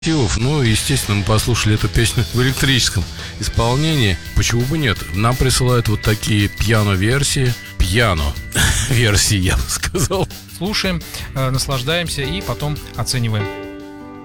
Ну, естественно, мы послушали эту песню в электрическом исполнении. Почему бы нет? Нам присылают вот такие пьяно-версии. Пьяно-версии, я бы сказал. Слушаем, наслаждаемся и потом оцениваем.